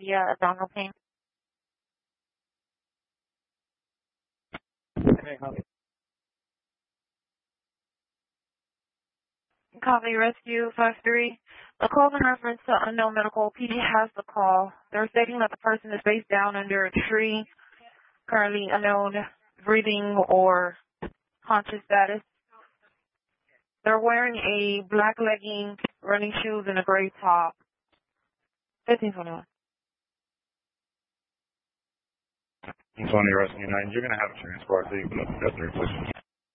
via abdominal pain. Okay, Copy Rescue 5-3. A call in reference to unknown medical. PD has the call. They're stating that the person is face down under a tree, currently unknown breathing or conscious status. They're wearing a black legging, running shoes, and a gray top. 1521. 20 Rescue 9, you're going to have a transport, so you can look at the please.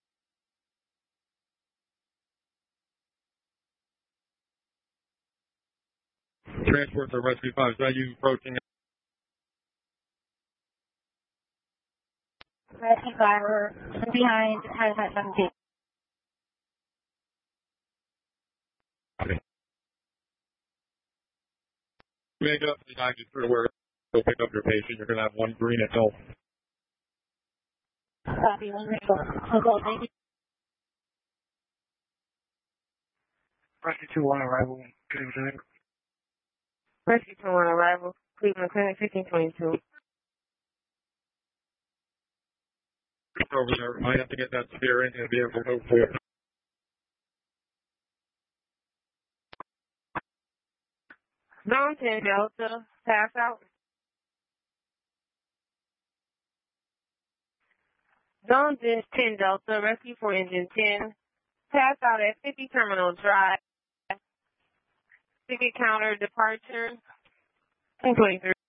Transport to Rescue 5, is that you approaching? Rescue 5, we're behind Habitat 17. Okay. Make up the 93 where you'll pick up your patient. You're going to have one green adult. Copy, one result. Thank you. Rescue 2-1 arrival, Cleveland Clinic. Rescue 2-1 arrival, Cleveland Clinic 1522. Over there, might have to get that spear into the vehicle, hopefully. Zone 10 Delta, pass out. Zone 10 Delta, rescue for engine 10. Pass out at 50 Terminal Drive. Ticket counter departure. 1023.